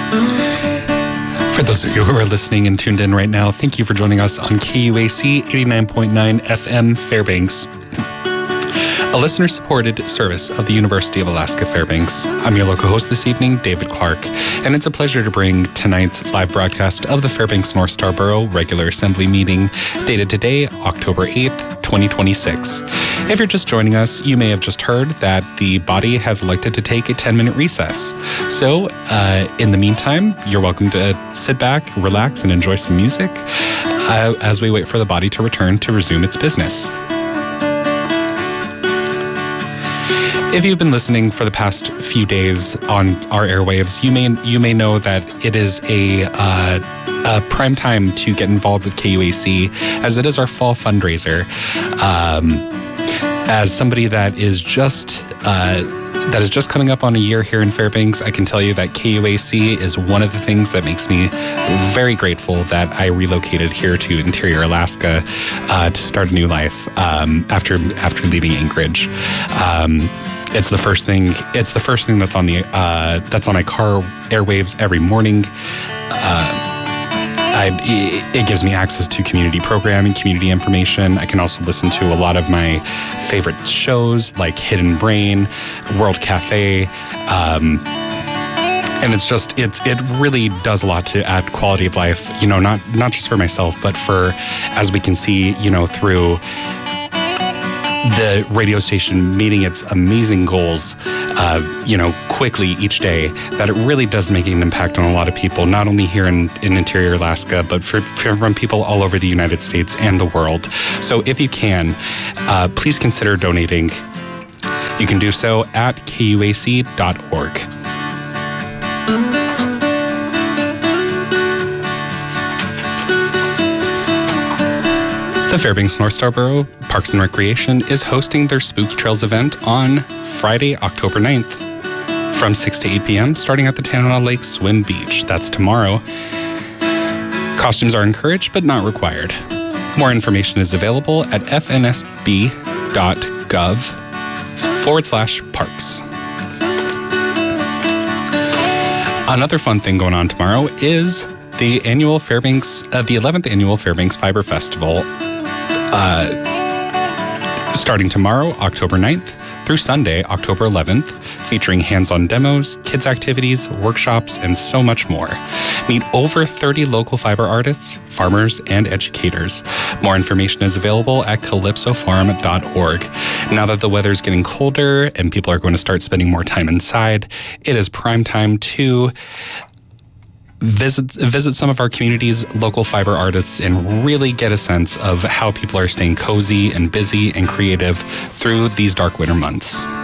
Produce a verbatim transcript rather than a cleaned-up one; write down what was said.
For those of you who are listening and tuned in right now, thank you for joining us on K U A C eighty-nine point nine F M Fairbanks, a listener-supported service of the University of Alaska Fairbanks. I'm your local host this evening, David Clark, and it's a pleasure to bring tonight's live broadcast of the Fairbanks North Star Borough Regular Assembly meeting, dated today, October eighth, twenty twenty-six. If you're just joining us, you may have just heard that the body has elected to take a ten-minute recess. So, uh, in the meantime, you're welcome to sit back, relax, and enjoy some music uh, as we wait for the body to return to resume its business. If you've been listening for the past few days on our airwaves, you may you may know that it is a, uh, a prime time to get involved with K U A C, as it is our fall fundraiser. Um, as somebody that is just uh, that is just coming up on a year here in Fairbanks, I can tell you that K U A C is one of the things that makes me very grateful that I relocated here to Interior Alaska uh, to start a new life um, after after leaving Anchorage. Um, It's the first thing. It's the first thing that's on the uh, that's on my car airwaves every morning. Uh, I, it gives me access to community programming, community information. I can also listen to a lot of my favorite shows like Hidden Brain, World Cafe, um, and it's just it's it really does a lot to add quality of life. You know, not not just for myself, but for, as we can see, you know, through the radio station meeting its amazing goals, uh, you know, quickly each day, that it really does make an impact on a lot of people, not only here in, in Interior Alaska, but for, for from people all over the United States and the world. So if you can, uh, please consider donating. You can do so at K U A C dot org. The Fairbanks North Star Borough Parks and Recreation is hosting their Spooky Trails event on Friday, October ninth from six to eight p.m. starting at the Tanana Lake Swim Beach. That's tomorrow. Costumes are encouraged but not required. More information is available at f n s b dot gov forward slash parks. Another fun thing going on tomorrow is the annual Fairbanks, uh, the eleventh annual Fairbanks Fiber Festival. Uh, starting tomorrow, October ninth, through Sunday, October eleventh, featuring hands-on demos, kids' activities, workshops, and so much more. Meet over thirty local fiber artists, farmers, and educators. More information is available at calypso farm dot org. Now that the weather's getting colder and people are going to start spending more time inside, it is prime time to Visit visit some of our community's local fiber artists and really get a sense of how people are staying cozy and busy and creative through these dark winter months.